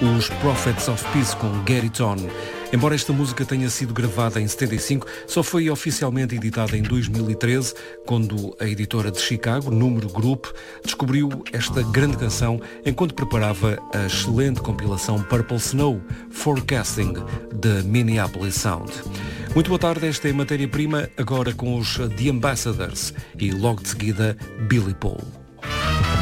os Prophets of Peace com Get It On. Embora esta música tenha sido gravada em 75, só foi oficialmente editada em 2013, quando a editora de Chicago, Número Group, descobriu esta grande canção enquanto preparava a excelente compilação Purple Snow, Forecasting, de Minneapolis Sound. Muito boa tarde, esta é a Matéria-Prima, agora com os The Ambassadors e logo de seguida Billy Paul.